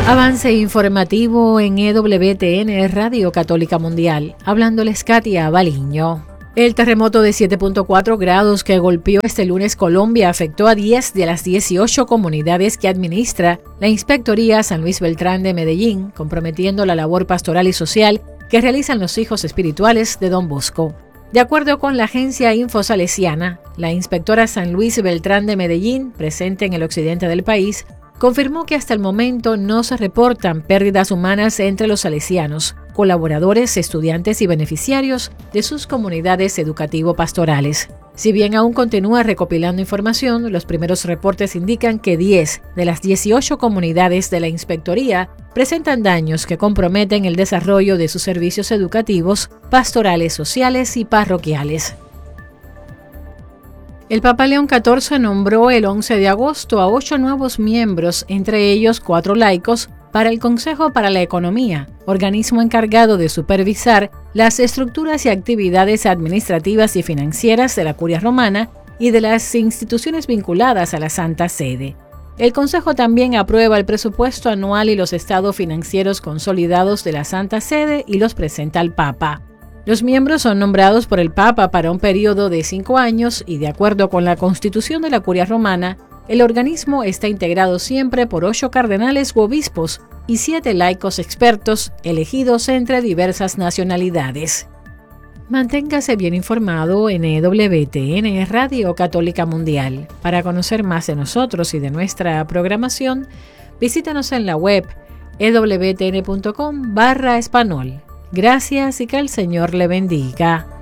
Avance informativo en EWTN Radio Católica Mundial. Hablándoles Katia Baliño. El terremoto de 7.4 grados que golpeó este lunes Colombia afectó a 10 de las 18 comunidades que administra la Inspectoría San Luis Beltrán de Medellín, comprometiendo la labor pastoral y social que realizan los hijos espirituales de Don Bosco. De acuerdo con la agencia Infosalesiana, la inspectora San Luis Beltrán de Medellín, presente en el occidente del país, confirmó que hasta el momento no se reportan pérdidas humanas entre los salesianos, colaboradores, estudiantes y beneficiarios de sus comunidades educativo-pastorales. Si bien aún continúa recopilando información, los primeros reportes indican que 10 de las 18 comunidades de la inspectoría presentan daños que comprometen el desarrollo de sus servicios educativos, pastorales, sociales y parroquiales. El Papa León XIV nombró el 11 de agosto a 8 nuevos miembros, entre ellos 4 laicos, para el Consejo para la Economía, organismo encargado de supervisar las estructuras y actividades administrativas y financieras de la Curia Romana y de las instituciones vinculadas a la Santa Sede. El Consejo también aprueba el presupuesto anual y los estados financieros consolidados de la Santa Sede y los presenta al Papa. Los miembros son nombrados por el Papa para un periodo de 5 años y, de acuerdo con la Constitución de la Curia Romana, el organismo está integrado siempre por 8 cardenales u obispos y 7 laicos expertos elegidos entre diversas nacionalidades. Manténgase bien informado en EWTN Radio Católica Mundial. Para conocer más de nosotros y de nuestra programación, visítanos en la web ewtn.com/español. Gracias y que el Señor le bendiga.